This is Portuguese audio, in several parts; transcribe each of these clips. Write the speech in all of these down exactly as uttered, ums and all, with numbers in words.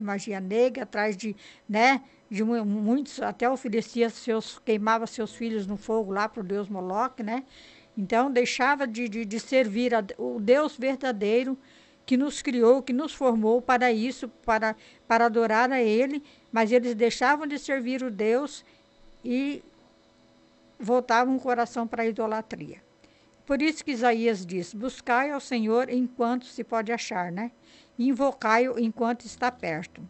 magia negra, atrás de, né, de mu- muitos, até oferecia seus, queimava seus filhos no fogo lá para o deus Moloque, né? Então deixava de, de, de servir a, o Deus verdadeiro que nos criou, que nos formou para isso, para, para adorar a Ele, mas eles deixavam de servir o Deus e voltavam o coração para a idolatria. Por isso que Isaías diz: buscai ao Senhor enquanto se pode achar, né? Invocai-o enquanto está perto.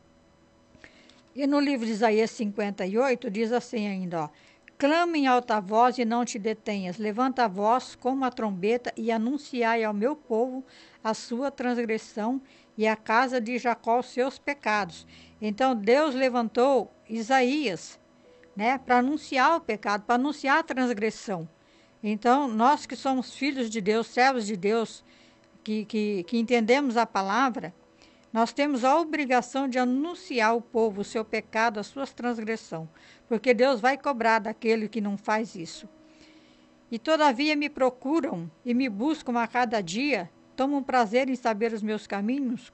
E no livro de Isaías cinquenta e oito diz assim ainda, ó: clama em alta voz e não te detenhas, levanta a voz como a trombeta e anunciai ao meu povo a sua transgressão e à casa de Jacó os seus pecados. Então Deus levantou Isaías, né, para anunciar o pecado, para anunciar a transgressão. Então, nós que somos filhos de Deus, servos de Deus, que, que, que entendemos a palavra, nós temos a obrigação de anunciar ao povo o seu pecado, a sua transgressão, porque Deus vai cobrar daquele que não faz isso. E todavia me procuram e me buscam a cada dia, tomam prazer em saber os meus caminhos,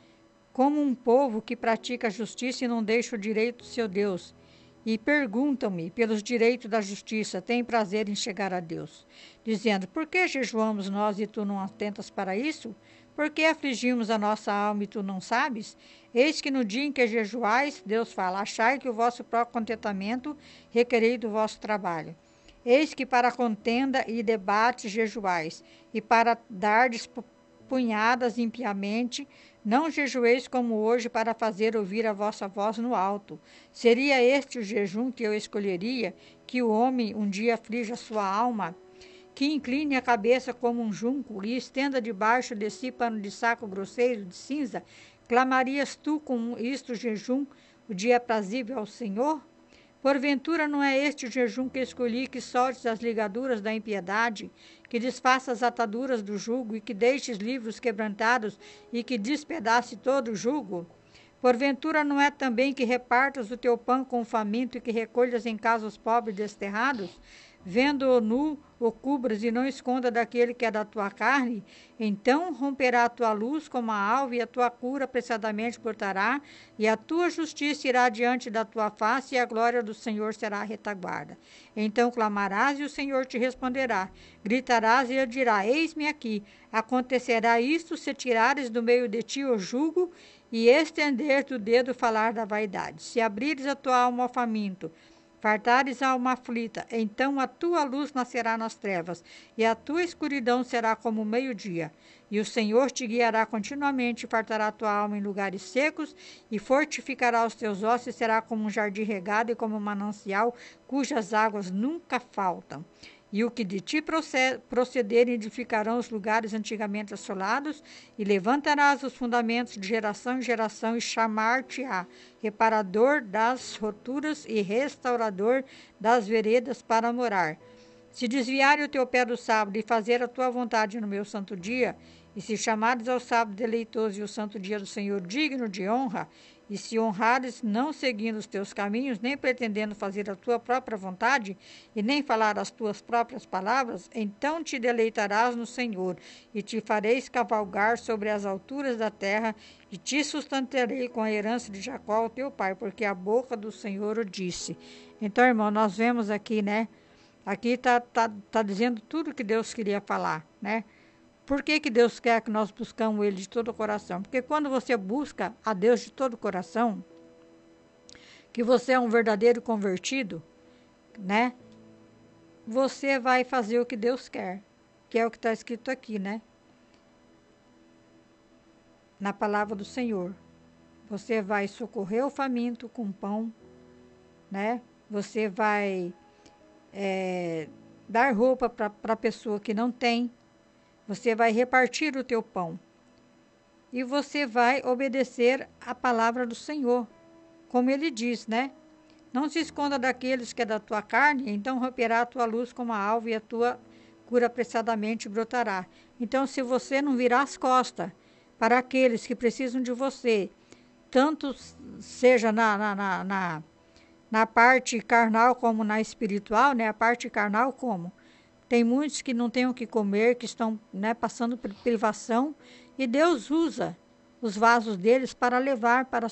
como um povo que pratica a justiça e não deixa o direito do seu Deus. E perguntam-me pelos direitos da justiça, têm prazer em chegar a Deus, dizendo: por que jejuamos nós e tu não atentas para isso? Por que afligimos a nossa alma e tu não sabes? Eis que no dia em que jejuais, Deus fala: achai que o vosso próprio contentamento requerei do vosso trabalho. Eis que para contenda e debate jejuais, e para dardes punhadas impiamente, não jejueis como hoje para fazer ouvir a vossa voz no alto. Seria este o jejum que eu escolheria, que o homem um dia aflige a sua alma, que incline a cabeça como um junco e estenda debaixo de si pano de saco grosseiro de cinza? Clamarias tu com isto jejum, o dia aprazível ao Senhor? Porventura não é este o jejum que escolhi, que soltes as ligaduras da impiedade, que desfaça as ataduras do jugo, e que deixes livros quebrantados, e que despedace todo o jugo? Porventura não é também que repartas o teu pão com o faminto, e que recolhas em casa os pobres desterrados? Vendo-o nu, o cubras e não esconda daquele que é da tua carne? Então romperá a tua luz como a alva, e a tua cura apressadamente brotará, e a tua justiça irá diante da tua face, e a glória do Senhor será a retaguarda. Então clamarás, e o Senhor te responderá. Gritarás, e ele dirá: eis-me aqui. Acontecerá isto se tirares do meio de ti o jugo, e estender-te o dedo falar da vaidade. Se abrires a tua alma ao faminto, fartares a alma aflita, então a tua luz nascerá nas trevas, e a tua escuridão será como o meio-dia. E o Senhor te guiará continuamente, fartará a tua alma em lugares secos, e fortificará os teus ossos, e será como um jardim regado e como um manancial, cujas águas nunca faltam. E o que de ti proceder edificarão os lugares antigamente assolados, e levantarás os fundamentos de geração em geração, e chamar-te-á reparador das roturas e restaurador das veredas para morar. Se desviares o teu pé do sábado, e fazer a tua vontade no meu santo dia, e se chamares ao sábado deleitoso e o santo dia do Senhor digno de honra, e se honrares não seguindo os teus caminhos, nem pretendendo fazer a tua própria vontade, e nem falar as tuas próprias palavras, então te deleitarás no Senhor, e te fareis cavalgar sobre as alturas da terra, e te sustentarei com a herança de Jacó, teu pai, porque a boca do Senhor o disse. Então, irmão, nós vemos aqui, né? Aqui está tá, tá dizendo tudo que Deus queria falar, né? Por que que Deus quer que nós buscamos Ele de todo o coração? Porque quando você busca a Deus de todo o coração, que você é um verdadeiro convertido, né? Você vai fazer o que Deus quer, que é o que está escrito aqui, né? Na palavra do Senhor. Você vai socorrer o faminto com pão, né? Você vai é, dar roupa para a pessoa que não tem. Você vai repartir o teu pão. E você vai obedecer a palavra do Senhor. Como ele diz, né? Não se esconda daqueles que é da tua carne, então romperá a tua luz como a alva, e a tua cura apressadamente brotará. Então, se você não virar as costas para aqueles que precisam de você, tanto seja na, na, na, na, na parte carnal como na espiritual, né? A parte carnal como? Tem muitos que não têm o que comer, que estão, né, passando por privação, e Deus usa os vasos deles para levar para